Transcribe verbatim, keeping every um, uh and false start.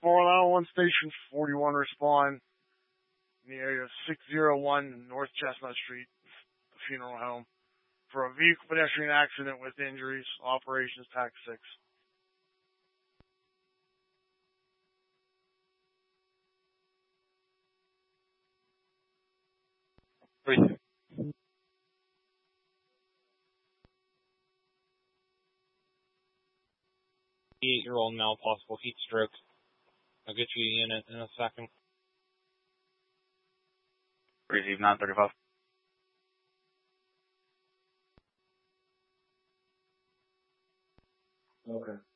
four nine one Station forty-one respond in the area of six oh one North Chestnut Street, the funeral home, for a vehicle pedestrian accident with injuries. Operations Tac six. Three. Eight-year-old male, possible heat stroke. I'll get you a unit in a second. Receive nine thirty-five. Okay.